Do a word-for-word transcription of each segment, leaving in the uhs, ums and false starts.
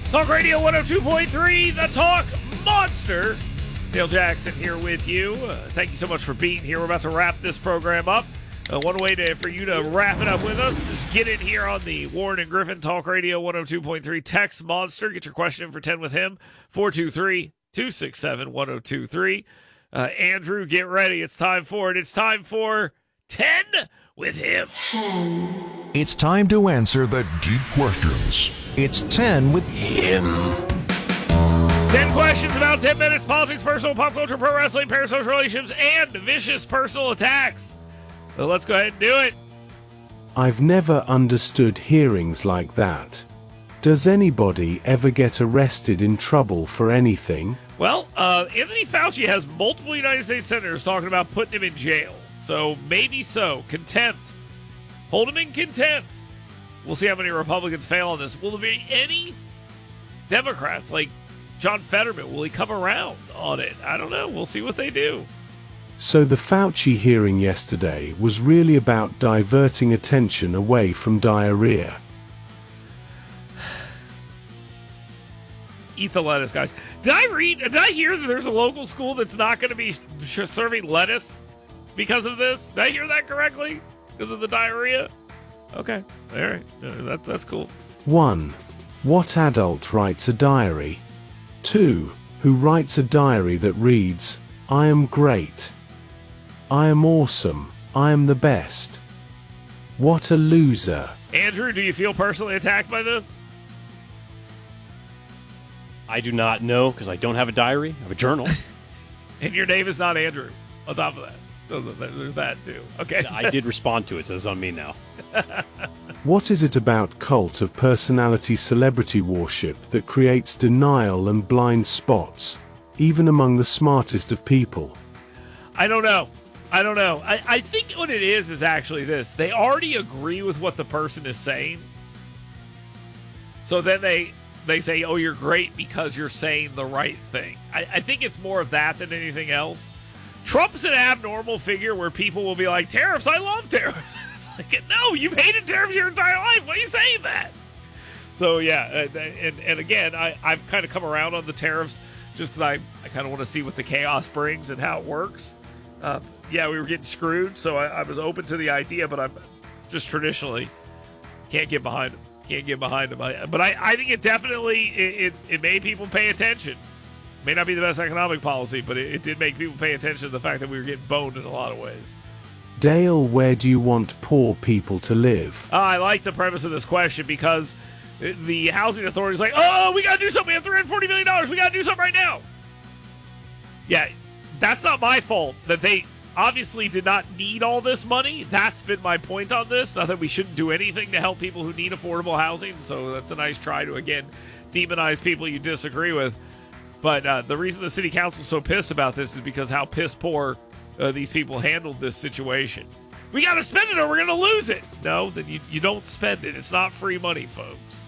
Talk Radio one oh two point three, the Talk Monster. Dale Jackson here with you. Uh, thank you so much for being here. We're about to wrap this program up. Uh, one way to, for you to wrap it up with us is get in here on the Warren and Griffin Talk Radio one oh two point three text monster. Get your question in for ten with him. four two three, two six seven, one oh two three. Uh, Andrew, get ready. It's time for it. It's time for ten with him. ten. It's time to answer the deep questions. It's ten with him. ten questions about ten minutes, politics, personal, pop culture, pro wrestling, parasocial relationships, and vicious personal attacks. So let's go ahead and do it. I've never understood hearings like that. Does anybody ever get arrested in trouble for anything? Well, uh, Anthony Fauci has multiple United States senators talking about putting him in jail. So maybe so. Contempt. Hold him in contempt. We'll see how many Republicans fail on this. Will there be any Democrats like John Fetterman? Will he come around on it? I don't know. We'll see what they do. So the Fauci hearing yesterday was really about diverting attention away from diarrhea. Eat the lettuce, guys. Did I read, did I hear that there's a local school that's not going to be serving lettuce because of this? Did I hear that correctly? Because of the diarrhea? Okay. All right. Uh, that, that's cool. one. What adult writes a diary? two. Who writes a diary that reads, I am great. I am awesome. I am the best. What a loser. Andrew, do you feel personally attacked by this? I do not know because I don't have a diary. I have a journal. And your name is not Andrew. On top of that. There's that too. Okay. I did respond to it, so it's on me now. What is it about cult of personality celebrity worship that creates denial and blind spots, even among the smartest of people? I don't know. I don't know. I, I think what it is is actually this. They already agree with what the person is saying. So then they they say, oh, you're great because you're saying the right thing. I, I think it's more of that than anything else. Trump's an abnormal figure where people will be like, tariffs, I love tariffs. It's like, no, you've hated tariffs your entire life. Why are you saying that? So, yeah, and, and, and again, I, I've kind of come around on the tariffs just because I, I kind of want to see what the chaos brings and how it works. Uh, yeah, we were getting screwed, so I, I was open to the idea, but I'm just traditionally can't get behind them. Can't get behind them. I, but I, I think it definitely, it, it, it made people pay attention. May not be the best economic policy, but it, it did make people pay attention to the fact that we were getting boned in a lot of ways. Dale, where do you want poor people to live? Uh, I like the premise of this question because the housing authority is like, oh, we got to do something. We have three hundred forty million dollars. We got to do something right now. Yeah, that's not my fault that they obviously did not need all this money. That's been my point on this. Not that we shouldn't do anything to help people who need affordable housing. So that's a nice try to, again, demonize people you disagree with. But uh, the reason the city council is so pissed about this is because how piss poor uh, these people handled this situation. We got to spend it or we're going to lose it. No, then you, you don't spend it. It's not free money, folks.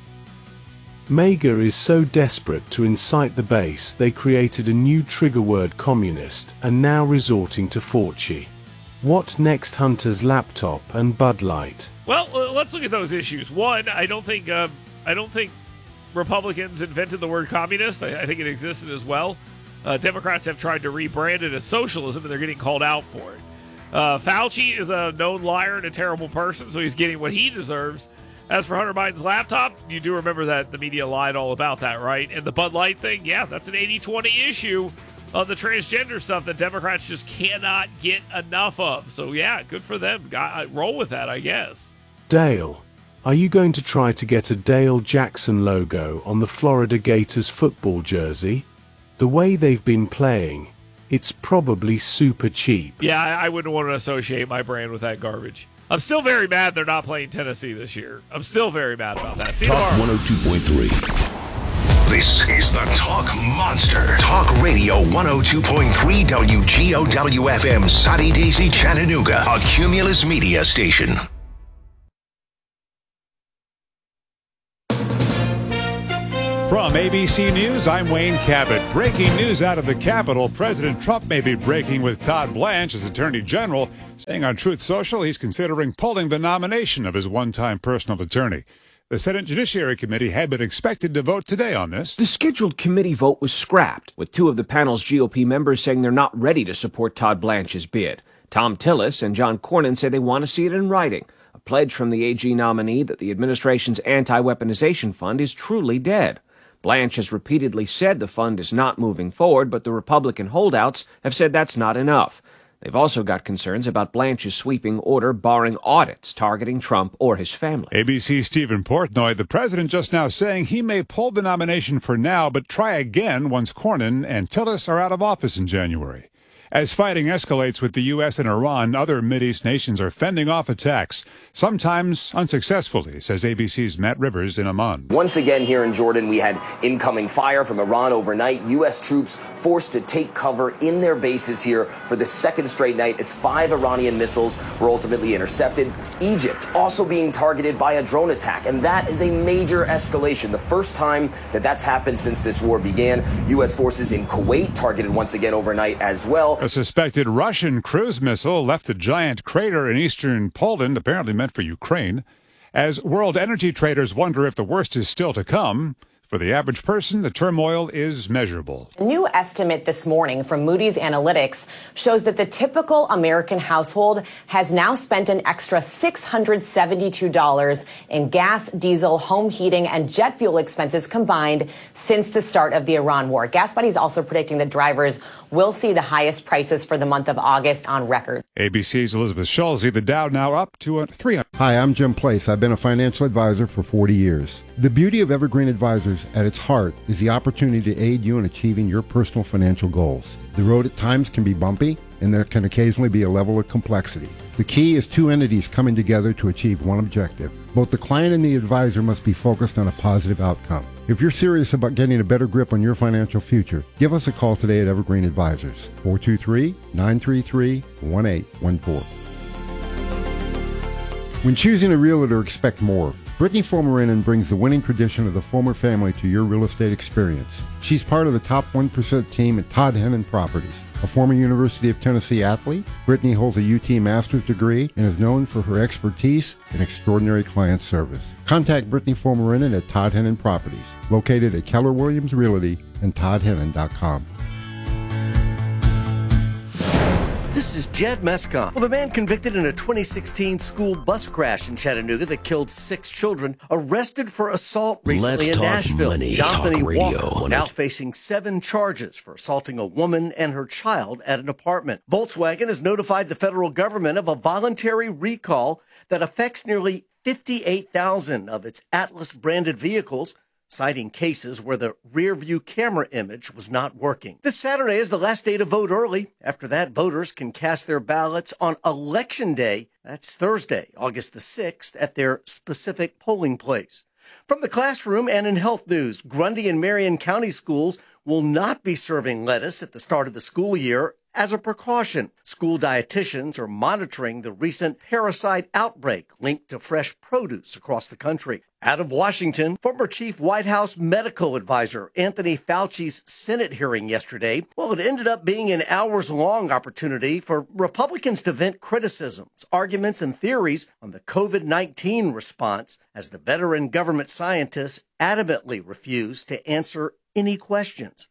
MAGA is so desperate to incite the base they created a new trigger word, communist, and now resorting to Fauci. What next, Hunter's laptop and Bud Light? Well, uh, let's look at those issues. One, I don't think uh, I don't think Republicans invented the word communist. I, I think it existed as well. Uh, Democrats have tried to rebrand it as socialism, and they're getting called out for it. Uh, Fauci is a known liar and a terrible person, so he's getting what he deserves. As for Hunter Biden's laptop, you do remember that the media lied all about that, right? And the Bud Light thing, yeah, that's an eighty twenty issue on the transgender stuff that Democrats just cannot get enough of. So, yeah, good for them. Got, roll with that, I guess. Dale, are you going to try to get a Dale Jackson logo on the Florida Gators football jersey? The way they've been playing, it's probably super cheap. Yeah, I, I wouldn't want to associate my brand with that garbage. I'm still very mad they're not playing Tennessee this year. I'm still very mad about that. See you Talk tomorrow. one oh two point three. This is the Talk Monster. Talk Radio one oh two point three W G O W F M, Soddy Daisy, Chattanooga, a Cumulus Media station. From A B C News, I'm Wayne Cabot. Breaking news out of the Capitol. President Trump may be breaking with Todd Blanche as Attorney General, saying on Truth Social he's considering pulling the nomination of his one-time personal attorney. The Senate Judiciary Committee had been expected to vote today on this. The scheduled committee vote was scrapped, with two of the panel's G O P members saying they're not ready to support Todd Blanche's bid. Tom Tillis and John Cornyn say they want to see it in writing, a pledge from the A G nominee that the administration's anti-weaponization fund is truly dead. Blanche has repeatedly said the fund is not moving forward, but the Republican holdouts have said that's not enough. They've also got concerns about Blanche's sweeping order barring audits targeting Trump or his family. A B C's Stephen Portnoy, the president just now saying he may pull the nomination for now, but try again once Cornyn and Tillis are out of office in January. As fighting escalates with the U S and Iran, other Mideast nations are fending off attacks, sometimes unsuccessfully, says A B C's Matt Rivers in Amman. Once again here in Jordan, we had incoming fire from Iran overnight. U S troops forced to take cover in their bases here for the second straight night as five Iranian missiles were ultimately intercepted. Egypt also being targeted by a drone attack, and that is a major escalation. The first time that that's happened since this war began. U S forces in Kuwait targeted once again overnight as well. A suspected Russian cruise missile left a giant crater in eastern Poland, apparently meant for Ukraine. As world energy traders wonder if the worst is still to come, for the average person, the turmoil is measurable. A new estimate this morning from Moody's Analytics shows that the typical American household has now spent an extra six hundred seventy-two dollars in gas, diesel, home heating, and jet fuel expenses combined since the start of the Iran war. GasBuddy is also predicting that drivers will see the highest prices for the month of August on record. A B C's Elizabeth Schulze, the Dow now up to a three hundred. Hi, I'm Jim Place. I've been a financial advisor for forty years. The beauty of Evergreen Advisors at its heart is the opportunity to aid you in achieving your personal financial goals. The road at times can be bumpy, and there can occasionally be a level of complexity. The key is two entities coming together to achieve one objective. Both the client and the advisor must be focused on a positive outcome. If you're serious about getting a better grip on your financial future, give us a call today at Evergreen Advisors, four two three, nine three three, one eight one four. When choosing a realtor, expect more. Brittany Fomerinen brings the winning tradition of the Fomer family to your real estate experience. She's part of the top one percent team at Todd Hennon Properties. A former University of Tennessee athlete, Brittany holds a U T master's degree and is known for her expertise and extraordinary client service. Contact Brittany Fomerinen at Todd Hennon Properties, located at Keller Williams Realty and todd hennon dot com. This is Jed Mescon. Well, the man convicted in a twenty sixteen school bus crash in Chattanooga that killed six children, arrested for assault recently Let's in talk Nashville. Money. Jonathan Talk radio. Walker, now facing seven charges for assaulting a woman and her child at an apartment. Volkswagen has notified the federal government of a voluntary recall that affects nearly fifty-eight thousand of its Atlas-branded vehicles, citing cases where the rear-view camera image was not working. This Saturday is the last day to vote early. After that, voters can cast their ballots on Election Day. That's Thursday, August the sixth, at their specific polling place. From the classroom and in health news, Grundy and Marion County schools will not be serving lettuce at the start of the school year as a precaution. School dietitians are monitoring the recent parasite outbreak linked to fresh produce across the country. Out of Washington, former Chief White House medical advisor Anthony Fauci's Senate hearing yesterday, well, it ended up being an hours-long opportunity for Republicans to vent criticisms, arguments, and theories on the COVID nineteen response as the veteran government scientists adamantly refused to answer any questions.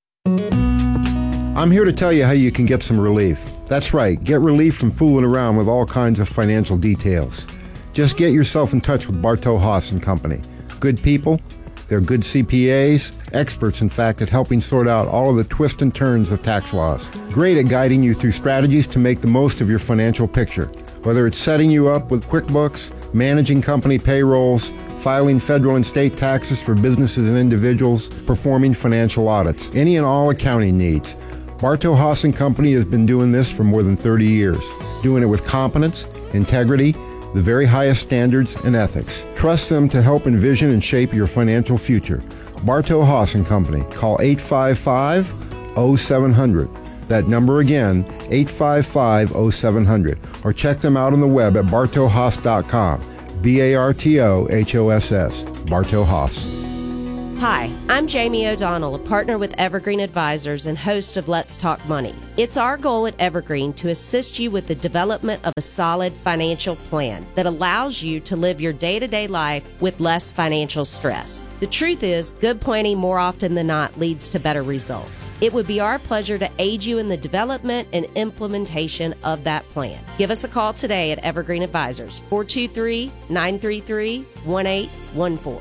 I'm here to tell you how you can get some relief. That's right, get relief from fooling around with all kinds of financial details. Just get yourself in touch with Bartow Haas and Company. Good people, they're good C P As, experts in fact at helping sort out all of the twists and turns of tax laws. Great at guiding you through strategies to make the most of your financial picture. Whether it's setting you up with QuickBooks, managing company payrolls, filing federal and state taxes for businesses and individuals, performing financial audits, any and all accounting needs. Bartow Haas and Company has been doing this for more than thirty years, doing it with competence, integrity, the very highest standards and ethics. Trust them to help envision and shape your financial future. Bartow Haas and Company. Call eight five five, oh seven hundred. That number again, eight five five, oh seven hundred. Or check them out on the web at bartow haas dot com. B A R T O H O S S. Bartow Haas. Hi, I'm Jamie O'Donnell, a partner with Evergreen Advisors and host of Let's Talk Money. It's our goal at Evergreen to assist you with the development of a solid financial plan that allows you to live your day-to-day life with less financial stress. The truth is, good planning more often than not leads to better results. It would be our pleasure to aid you in the development and implementation of that plan. Give us a call today at Evergreen Advisors, four two three, nine three three, one eight one four.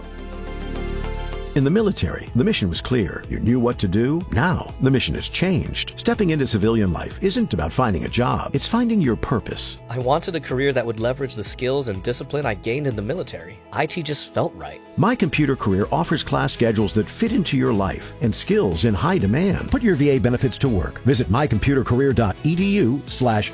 In the military, the mission was clear. You knew what to do. Now, the mission has changed. Stepping into civilian life isn't about finding a job. It's finding your purpose. I wanted a career that would leverage the skills and discipline I gained in the military. I T just felt right. My Computer Career offers class schedules that fit into your life and skills in high demand. Put your V A benefits to work. Visit mycomputercareer.edu slash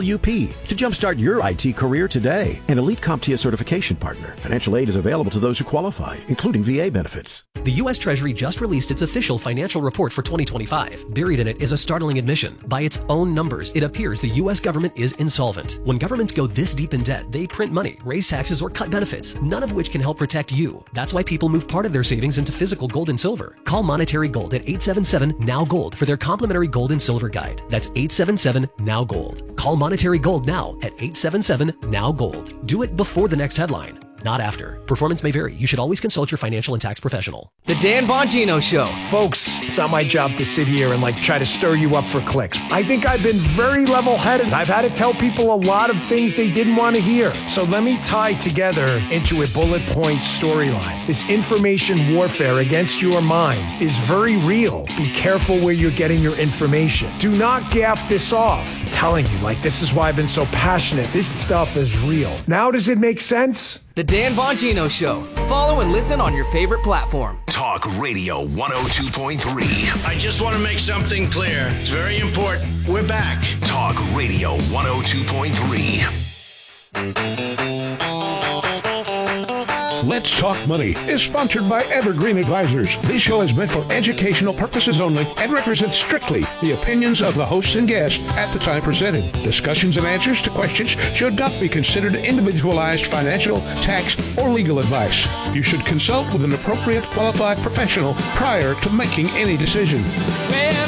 CWP to jumpstart your I T career today. An Elite CompTIA certification partner. Financial aid is available to those who qualify, including V A benefits. The U S Treasury just released its official financial report for twenty twenty-five. Buried in it is a startling admission. By its own numbers, it appears the U S government is insolvent. When governments go this deep in debt, they print money, raise taxes, or cut benefits, none of which can help protect you. That's why people move part of their savings into physical gold and silver. Call Monetary Gold at eight seven seven, N O W Gold for their complimentary gold and silver guide. That's eight seven seven, N O W Gold. Call Monetary Gold now at eight seven seven, N O W Gold. Do it before the next headline, not after. Performance may vary. You should always consult your financial and tax professional. The Dan Bongino Show. Folks, it's not my job to sit here and like try to stir you up for clicks. I think I've been very level-headed. I've had to tell people a lot of things they didn't want to hear. So let me tie together into a bullet point storyline. This information warfare against your mind is very real. Be careful where you're getting your information. Do not gaff this off. I'm telling you, like, this is why I've been so passionate. This stuff is real. Now does it make sense? The Dan Bongino Show. Follow and listen on your favorite platform. Talk Radio one oh two point three. I just want to make something clear. It's very important. We're back. Talk Radio one oh two point three. Let's Talk Money is sponsored by Evergreen Advisors. This show is meant for educational purposes only and represents strictly the opinions of the hosts and guests at the time presented. Discussions and answers to questions should not be considered individualized financial, tax, or legal advice. You should consult with an appropriate qualified professional prior to making any decision. When